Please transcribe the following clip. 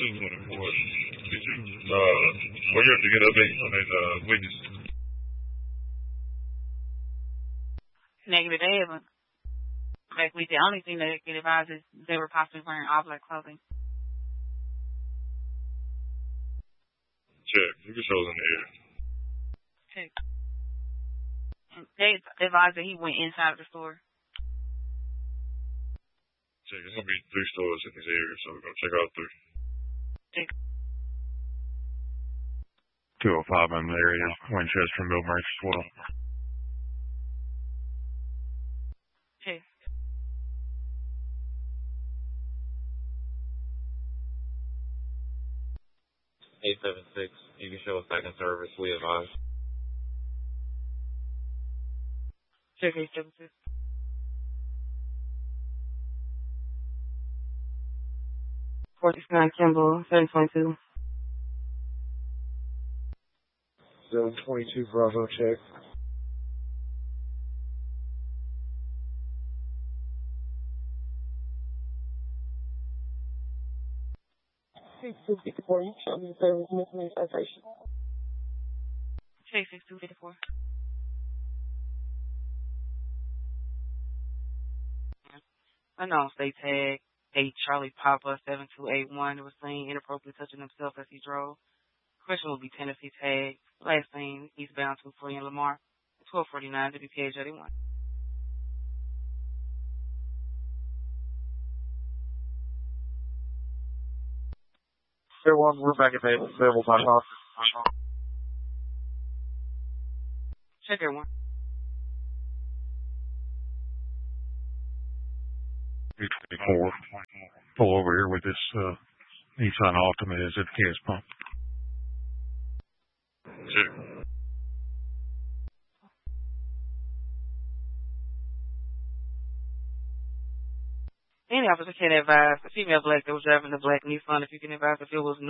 just wondering what did you were you able to get update on that witness? Negative, they haven't. Like we, the only thing that get advised is they were possibly wearing all black clothing. Check. You can show us in the air. Check. And they advised that he went inside of the store. Check. There's gonna be 3 stores in this area, so we're gonna check out 3. Check. 205 in the area, Winchester, Milburn, Swaddle. Check. $876. You can show a second service. We advise. Check 876. $49 Kimball, 722. 722 Bravo, check. Check 254, you show me service mismatch citation. Check 6254. Unknown state tag. 8 Charlie Papa 7281 was seen inappropriately touching himself as he drove. Question will be Tennessee tag. Last name eastbound 240 in Lamar. 1249 WPH 81. Fair one, we're back at the available time off. Check everyone. 824. Pull over here with this Nissan Altima is at the gas pump. Check. Any officer can advise a female black that was driving the black Nissan if you can advise if it was